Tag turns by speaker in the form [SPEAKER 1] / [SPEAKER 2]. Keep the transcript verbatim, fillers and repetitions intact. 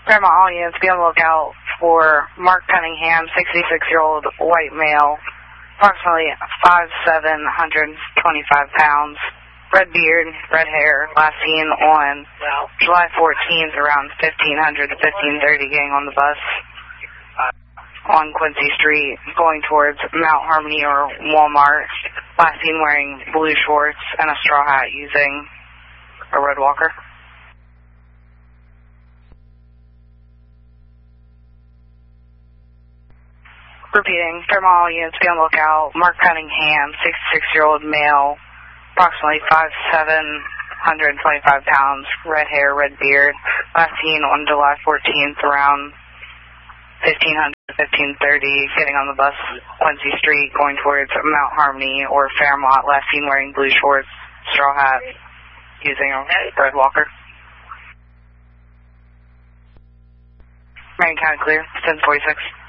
[SPEAKER 1] Paramount, all units, be on the lookout for Mark Cunningham, sixty-six-year-old white male, approximately five seven, one hundred twenty-five pounds, red beard, red hair, last seen on July fourteenth around fifteen hundred to fifteen thirty, getting on the bus on Quincy Street, going towards Mount Harmony or Walmart, last seen wearing blue shorts and a straw hat using a red walker. Repeating, Paramount, all units, be on the lookout. Mark Cunningham, sixty-six-year-old male, approximately five seven, one hundred twenty-five pounds, red hair, red beard, last seen on July fourteenth around fifteen hundred to fifteen thirty, getting on the bus Quincy Street, going towards Mount Harmony or Fairmont, last seen wearing blue shorts, straw hat, using a red walker. Marion County clear, ten forty-six.